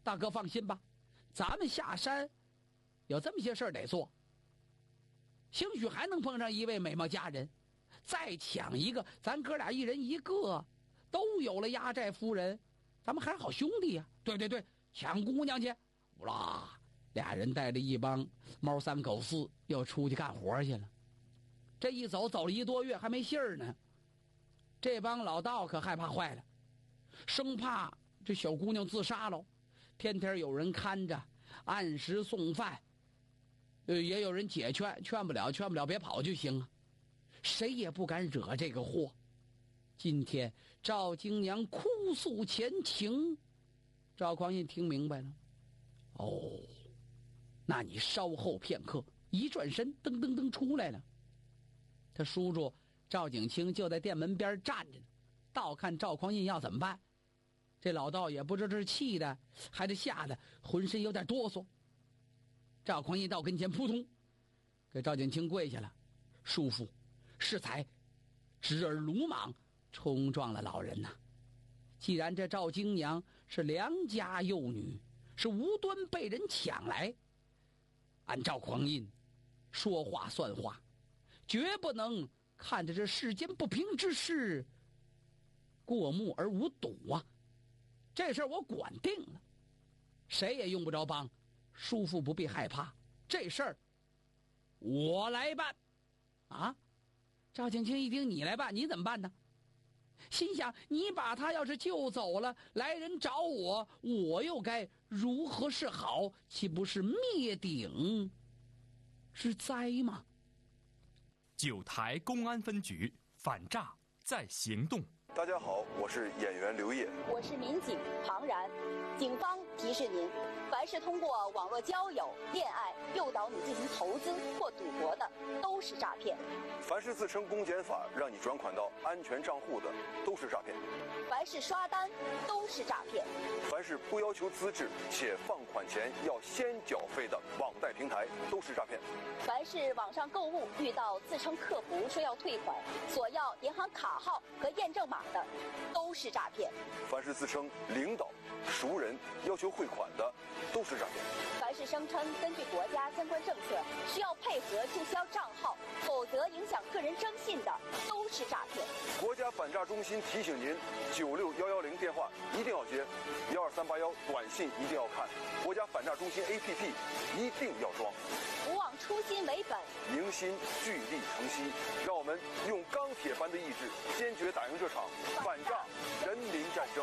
大哥放心吧，咱们下山有这么些事儿得做，兴许还能碰上一位美貌佳人，再抢一个，咱哥俩一人一个，都有了压寨夫人，咱们还是好兄弟呀。对，抢姑娘去。乌拉，俩人带着一帮猫三狗四又出去干活去了。这一走了1多月还没信儿呢，这帮老道可害怕坏了，生怕这小姑娘自杀喽。天天有人看着，按时送饭，也有人解劝，劝不了别跑就行啊，谁也不敢惹这个祸。今天赵京娘哭诉前情，赵匡胤听明白了。哦，那你稍后片刻，一转身噔噔噔出来了。他叔叔赵景清就在店门边站着呢，倒看赵匡胤要怎么办。这老道也不知道是气的还是吓得浑身有点哆嗦。赵匡胤到跟前扑通给赵景清跪下了，叔父适才侄儿鲁莽冲撞了老人呐。既然这赵京娘是良家幼女，是无端被人抢来，按赵匡胤说话算话，绝不能看着这世间不平之事过目而无睹啊！这事儿我管定了，谁也用不着帮，叔父不必害怕，这事儿我来办。啊，赵景清一听你来办，你怎么办呢？心想你把他要是救走了，来人找我，我又该如何是好？岂不是灭顶之灾吗？ 九台公安分局反诈在行动。 大家好，我是演员刘烨， 我是民警庞然。警方提示您，凡是通过网络交友、恋爱诱导你进行投资或赌博的，都是诈骗。 凡是自称公检法让你转款到安全账户的，都是诈骗。 凡是刷单，都是诈骗。 凡是不要求资质且放款前要先缴费的网贷平台，都是诈骗。 凡是网上购物遇到自称客服说要退款，索要银行卡号和验证码的，都是诈骗。 凡是自称领导、熟人要求汇款的，都是诈骗。 凡是声称根据国家相关政策需要配合注销账号，否则影响个人征信的，都是诈骗。 国家反诈中心提醒您，96110电话一定要接，12381短信一定要看，国家反诈中心 APP 一定要装。 不忘初心为本， 凝心聚力成溪，让我们用钢铁般的意志，坚决打赢这场反诈人民战争。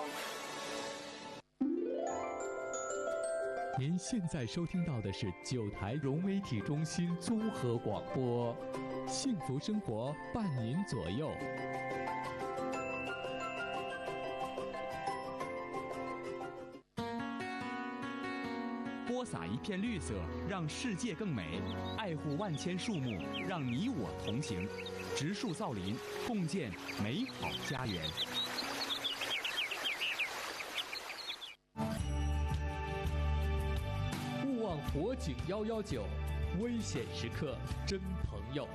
您现在收听到的是九台融媒体中心综合广播，幸福生活伴您左右。 播撒一片绿色，让世界更美；爱护万千树木，让你我同行。植树造林，共建美好家园。 勿忘火警119，危险时刻真朋友。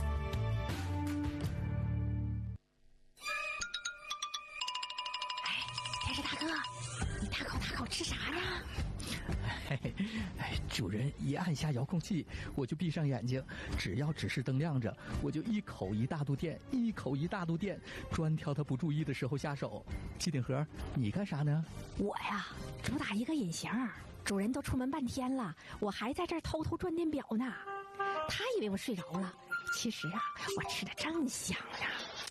天使大哥，你大口吃啥呢？ 主人一按下遥控器，我就闭上眼睛，只要指示灯亮着，我就一口一大肚电，专挑他不注意的时候下手。机顶盒，你干啥呢？ 我呀，主打一个隐形，主人都出门半天了，我还在这儿偷偷转电表呢。他以为我睡着了，其实啊，我吃的正香呢。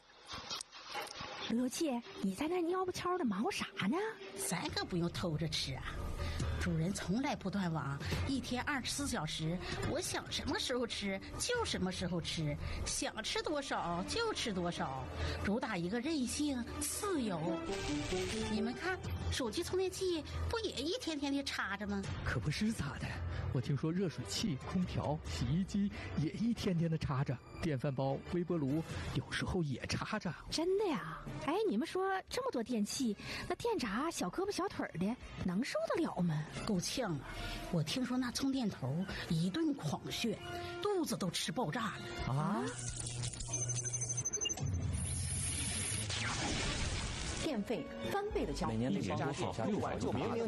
刘七，你在那蔫不悄的忙活啥呢？ 咱可不用偷着吃啊，主人从来不断网，一天24小时，我想什么时候吃就什么时候吃，想吃多少就吃多少，主打一个任性自由。你们看，手机充电器不也一天天的插着吗？ 可不是咋的，我听说热水器、空调、洗衣机也一天天的插着，电饭煲、微波炉有时候也插着。 真的呀？哎，你们说这么多电器，那电闸小胳膊小腿的能受得了吗？ 够呛啊！我听说那充电头一顿狂炫，肚子都吃爆炸了啊！ 电费翻倍的交易， 每年每年多少6万就明年